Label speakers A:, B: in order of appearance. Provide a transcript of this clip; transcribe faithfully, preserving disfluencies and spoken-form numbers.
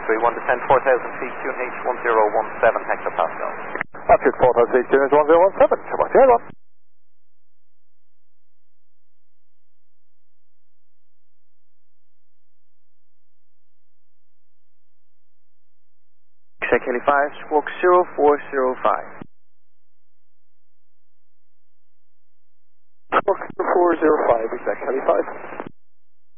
A: three one, descend four thousand feet, Q N H one zero one seven hectopascal.
B: Altitude four thousand feet, Q N H one zero one seven, Shabbat Sierra one.
C: Check Heli-five, squawk zero four zero five.
B: Squawk zero four zero five, exact Heli-five.